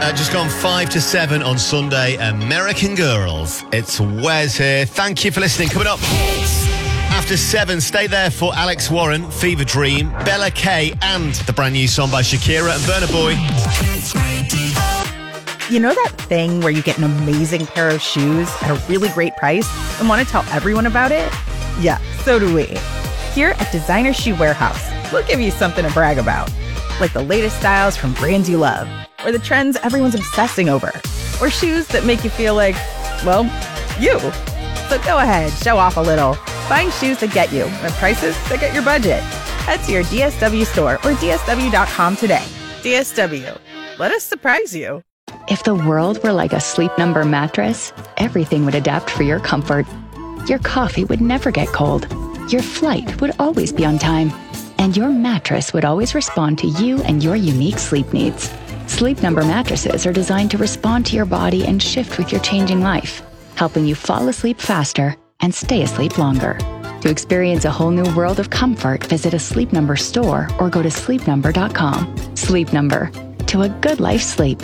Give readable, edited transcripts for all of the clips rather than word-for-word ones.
Just gone 5 to 7 on Sunday. American Girls. It's Wes here. Thank you for listening. Coming up after 7, stay there for Alex Warren, Fever Dream, Bella Kay, and the brand new song by Shakira and Burna Boy. You know that thing where you get an amazing pair of shoes at a really great price and want to tell everyone about it? Yeah, so do we. Here at Designer Shoe Warehouse, we'll give you something to brag about. Like the latest styles from brands you love, or the trends everyone's obsessing over, or shoes that make you feel like, well, you. So go ahead, show off a little. Find shoes that get you at prices that get your budget. Head to your DSW store or DSW.com today. DSW, let us surprise you. If the world were like a Sleep Number mattress, everything would adapt for your comfort. Your coffee would never get cold. Your flight would always be on time. And your mattress would always respond to you and your unique sleep needs. Sleep Number mattresses are designed to respond to your body and shift with your changing life, helping you fall asleep faster and stay asleep longer. To experience a whole new world of comfort, visit a Sleep Number store or go to sleepnumber.com. Sleep Number. To a good life sleep.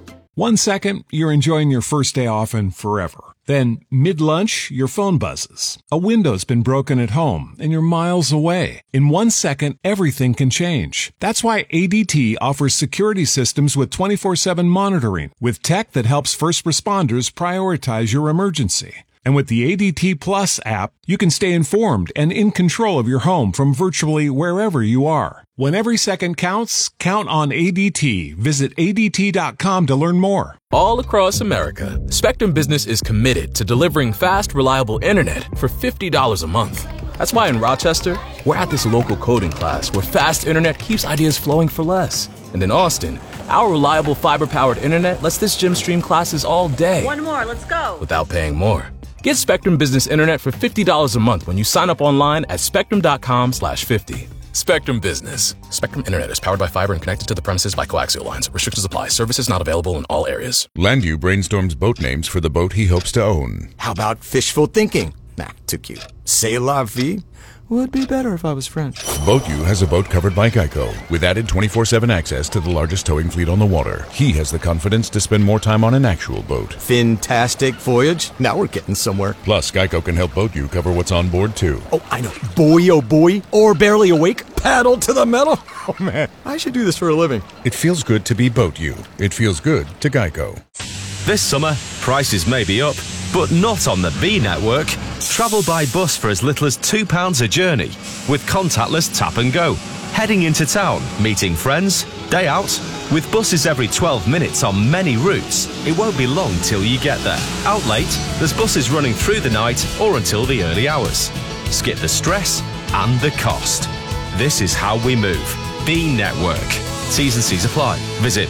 1 second, you're enjoying your first day off and forever. Then, mid-lunch, your phone buzzes. A window's been broken at home, and you're miles away. In 1 second, everything can change. That's why ADT offers security systems with 24/7 monitoring, with tech that helps first responders prioritize your emergency. And with the ADT Plus app, you can stay informed and in control of your home from virtually wherever you are. When every second counts, count on ADT. Visit ADT.com to learn more. All across America, Spectrum Business is committed to delivering fast, reliable internet for $50 a month. That's why in Rochester, we're at this local coding class where fast internet keeps ideas flowing for less. And in Austin, our reliable fiber-powered internet lets this gym stream classes all day. One more, let's go. Without paying more. Get Spectrum Business Internet for $50 a month when you sign up online at spectrum.com/50. Spectrum Business. Spectrum Internet is powered by fiber and connected to the premises by coaxial lines. Restrictions apply. Services not available in all areas. Landu brainstorms boat names for the boat he hopes to own. How about fishful thinking? Nah, too cute. C'est la vie? Would be better if I was French. BoatU has a boat covered by Geico, with added 24/7 access to the largest towing fleet on the water. He has the confidence to spend more time on an actual boat. Fantastic voyage. Now we're getting somewhere. Plus, Geico can help BoatU cover what's on board, too. Oh, I know. Boy, oh boy. Or barely awake. Paddle to the metal. Oh, man. I should do this for a living. It feels good to be BoatU. It feels good to Geico. This summer, prices may be up, but not on the B network. Travel by bus for as little as £2 a journey with contactless tap and go. Heading into town, meeting friends, day out. With buses every 12 minutes on many routes, it won't be long till you get there. Out late, there's buses running through the night or until the early hours. Skip the stress and the cost. This is how we move. B Network. T's and C's apply. Visit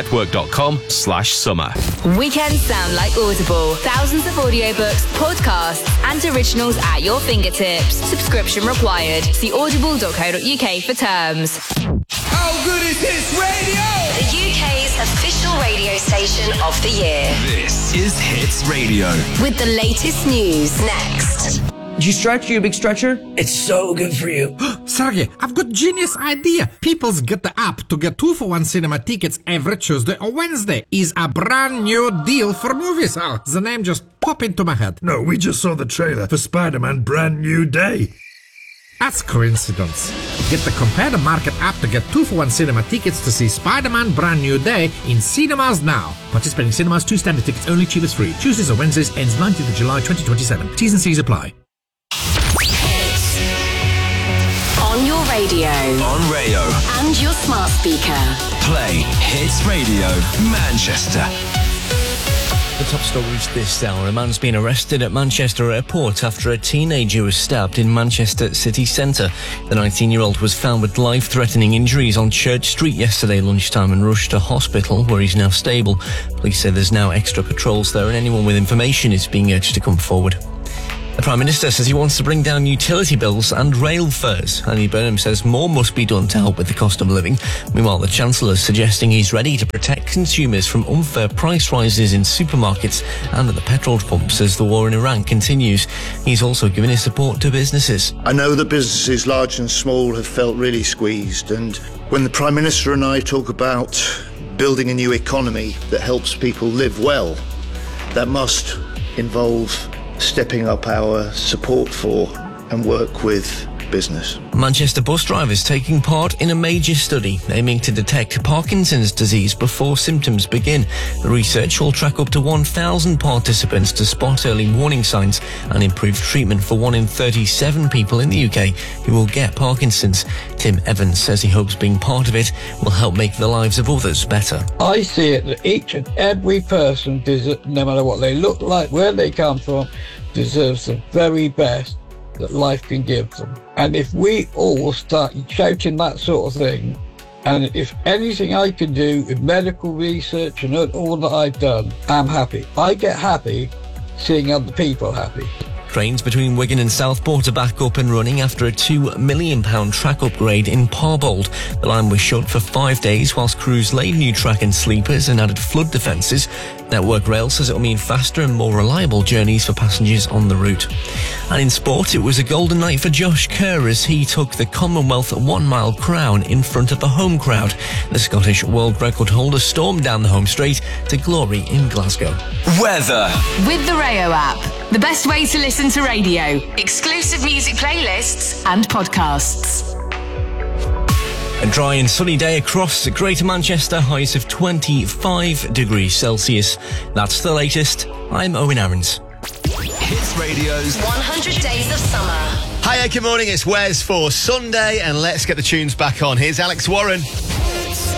bnetwork.com/summer. Weekends sound like Audible. Thousands of audiobooks, podcasts, and originals at your fingertips. Subscription required. See audible.co.uk for terms. How good is Hits Radio? The UK's official radio station of the year. This is Hits Radio. With the latest news next. Do you stretch? You a big stretcher? It's so good for you. Sergey, I've got genius idea. People's Get the App to get 2-for-1 cinema tickets every Tuesday or Wednesday is a brand new deal for movies. The name just popped into my head. No, we just saw the trailer for Spider-Man Brand New Day. That's coincidence. Get the Compare the Market app to get 2-for-1 cinema tickets to see Spider-Man Brand New Day in cinemas now. Participating cinemas, 2 standard tickets only, cheapest free. Tuesdays or Wednesdays, ends 19th of July 2027. T's and C's apply. On your radio. On Rayo. And your smart speaker. Play Hits Radio Manchester. The top stories this hour. A man's been arrested at Manchester Airport after a teenager was stabbed in Manchester city centre. The 19-year-old was found with life-threatening injuries on Church Street yesterday lunchtime and rushed to hospital, where he's now stable. Police say there's now extra patrols there and anyone with information is being urged to come forward. The Prime Minister says he wants to bring down utility bills and rail fares. Andy Burnham says more must be done to help with the cost of living. Meanwhile, the Chancellor is suggesting he's ready to protect consumers from unfair price rises in supermarkets and at the petrol pumps as the war in Iran continues. He's also given his support to businesses. I know that businesses, large and small, have felt really squeezed, and When the Prime Minister and I talk about building a new economy that helps people live well, that must involve stepping up our support for and work with business. Manchester bus drivers taking part in a major study aiming to detect Parkinson's disease before symptoms begin. The research will track up to 1,000 participants to spot early warning signs and improve treatment for 1 in 37 people in the UK who will get Parkinson's. Tim Evans says he hopes being part of it will help make the lives of others better. I see it that each and every person, no matter what they look like, where they come from, deserves the very best that life can give them. And if we all start shouting that sort of thing, and if anything I can do with medical research and all that I've done, I'm happy. I get happy seeing other people happy. Trains between Wigan and Southport are back up and running after a £2 million track upgrade in Parbold. The line was shut for 5 days whilst crews laid new track and sleepers and added flood defences. Network Rail says it will mean faster and more reliable journeys for passengers on the route. And in sport, it was a golden night for Josh Kerr as he took the Commonwealth 1 mile crown in front of a home crowd. The Scottish world record holder stormed down the home straight to glory in Glasgow. Weather. With the Rayo app, the best way to listen to radio, exclusive music playlists and podcasts. A dry and sunny day across Greater Manchester, highs of 25 degrees Celsius. That's the latest. I'm Owen Aarons. Hits Radio's 100 Days of Summer. Hiya, good morning. It's Wes for Sunday, and let's get the tunes back on. Here's Alex Warren.